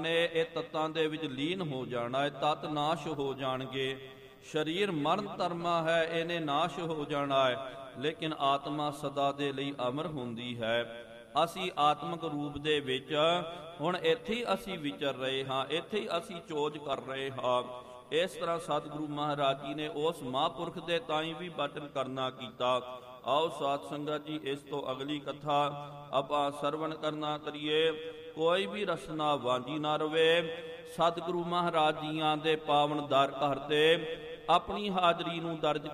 ਨੇ ਇਹ ਤੱਤਾਂ ਦੇ ਵਿੱਚ ਲੀਨ ਹੋ ਜਾਣਾ ਹੈ, ਤਤ ਨਾਸ਼ ਹੋ ਜਾਣਗੇ। ਸਰੀਰ ਮਰਨ ਧਰਮਾ ਹੈ, ਇਹਨੇ ਨਾਸ਼ ਹੋ ਜਾਣਾ ਹੈ, ਲੇਕਿਨ ਆਤਮਾ ਸਦਾ ਦੇ ਲਈ ਅਮਰ ਹੁੰਦੀ ਹੈ। ਅਸੀਂ ਆਤਮਿਕ ਰੂਪ ਦੇ ਵਿੱਚ ਹੁਣ ਇੱਥੇ ਹੀ ਅਸੀਂ ਵਿਚਰ ਰਹੇ ਹਾਂ, ਇੱਥੇ ਹੀ ਅਸੀਂ ਚੋਜ ਕਰ ਰਹੇ ਹਾਂ। ਇਸ ਤਰ੍ਹਾਂ ਸਤਿਗੁਰੂ ਮਹਾਰਾਜ ਜੀ ਨੇ ਉਸ ਮਹਾਂਪੁਰਖ ਦੇ ਤਾਈਂ ਵੀ ਬਚਨ ਕਰਨਾ ਕੀਤਾ। ਆਓ ਸਾਧ ਸੰਗਤ ਜੀ, ਇਸ ਤੋਂ ਅਗਲੀ ਕਥਾ ਆਪਾਂ ਸਰਵਣ ਕਰਨਾ ਕਰੀਏ। ਕੋਈ ਵੀ ਰਸਨਾ ਵਾਂਝੀ ਨਾ ਰਵੇ। ਸਤਿਗੁਰੂ ਮਹਾਰਾਜ ਜੀਆਂ ਦੇ ਪਾਵਨ ਦਰ ਘਰ ਤੇ ਆਪਣੀ ਹਾਜ਼ਰੀ ਨੂੰ ਦਰਜ